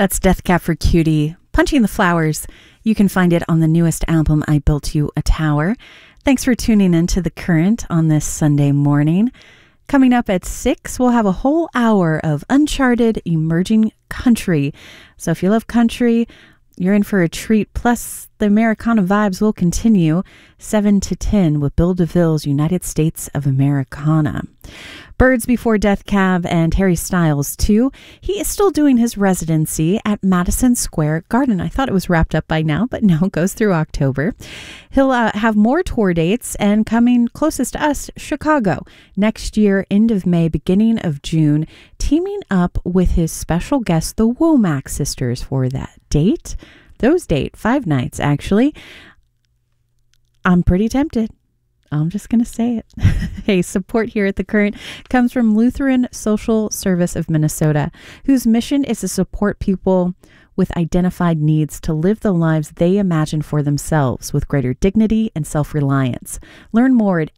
That's Death Cab for Cutie, Punching the Flowers. You can find it on the newest album, I Built You a Tower. Thanks for tuning in to The Current on this Sunday morning. Coming up at 6, we'll have a whole hour of uncharted emerging country. So if you love country, you're in for a treat. Plus, the Americana vibes will continue 7 to 10 with Bill DeVille's United States of Americana. Birds Before Death Cab and Harry Styles, too. He is still doing his residency at Madison Square Garden. I thought it was wrapped up by now, but no, it goes through October. He'll have more tour dates, and coming closest to us, Chicago. Next year, end of May, beginning of June, teaming up with his special guest, the Womack sisters, for that date. Those date 5 nights, actually. I'm pretty tempted. I'm just going to say it. Hey, support here at The Current comes from Lutheran Social Service of Minnesota, whose mission is to support people with identified needs to live the lives they imagine for themselves with greater dignity and self-reliance. Learn more at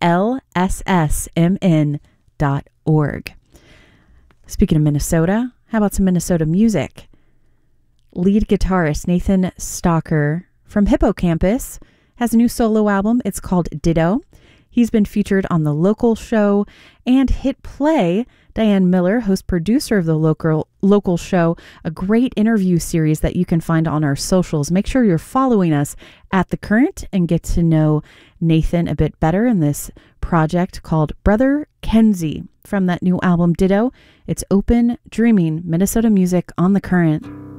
lssmn.org. Speaking of Minnesota, how about some Minnesota music? Lead guitarist Nathan Stalker from Hippocampus has a new solo album. It's called Ditto. He's been featured on The Local Show and Hit Play. Diane Miller, host-producer of The Local Show, a great interview series that you can find on our socials. Make sure you're following us at The Current and get to know Nathan a bit better in this project called Brother Kenzie. From that new album, Ditto, it's Open Dreaming, Minnesota music on The Current.